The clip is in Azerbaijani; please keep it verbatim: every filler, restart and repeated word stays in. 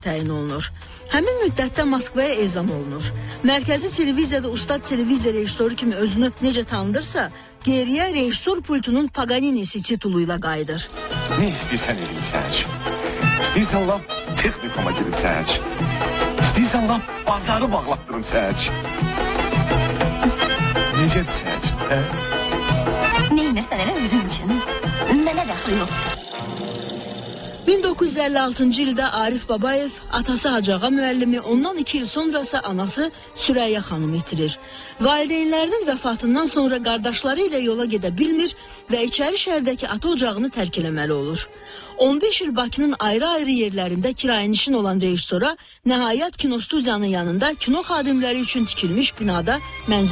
təyin olunur. Həmin müddətdə Moskvaya ezam olunur. Mərkəzi televiziyada ustad televiziya rejissoru kimi özünü necə tanıdırsa, geriyə rejissor pultunun Pagani'si tituluyla qayıdır. Ne istəyirsən eləyim Səhəc. İstəyirsən laf texnikama girib Səhəc. İstəyirsən laf bazarı bağlatdırım Səhəc. Necədir Səhəc? Hə? Neynəsən elə özün üçün? Mənə dəxli yoxdur. bin dokuz yüz əlli altıncı ildə Arif Babayev, atası Hacıağa müəllimi, ondan iki il sonrası anası Süreyya xanım itirir. Valideynlərinin vəfatından sonra qardaşları ilə yola gedə bilmir və İçəri şəhərdəki ata ocağını tərk eləməli olur. on beş il Bakının ayrı-ayrı yerlərində kirayənişin olan rejissora nəhayət kinostudiyanın yanında kino xadimləri üçün tikilmiş binada mənzil